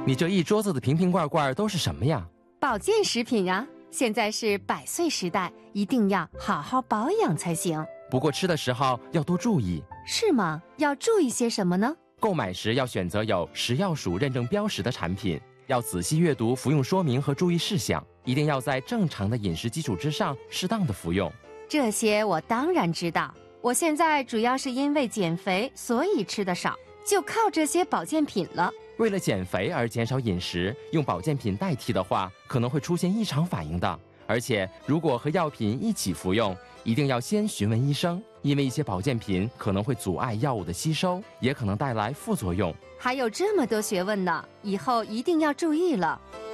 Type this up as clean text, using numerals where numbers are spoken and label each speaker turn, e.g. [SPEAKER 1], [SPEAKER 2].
[SPEAKER 1] 你这一桌子的瓶瓶罐罐都是什么呀？
[SPEAKER 2] 保健食品啊，现在是100岁时代，一定要好好保养才行。
[SPEAKER 1] 不过吃的时候要多注意。
[SPEAKER 2] 是吗？要注意些什么呢？
[SPEAKER 1] 购买时要选择有食药署认证标识的产品，要仔细阅读服用说明和注意事项，一定要在正常的饮食基础之上适当的服用。
[SPEAKER 2] 这些我当然知道，我现在主要是因为减肥，所以吃得少，就靠这些保健品了。
[SPEAKER 1] 为了减肥而减少饮食，用保健品代替的话，可能会出现异常反应的。而且，如果和药品一起服用，一定要先询问医生，因为一些保健品可能会阻碍药物的吸收，也可能带来副作用。
[SPEAKER 2] 还有这么多学问呢，以后一定要注意了。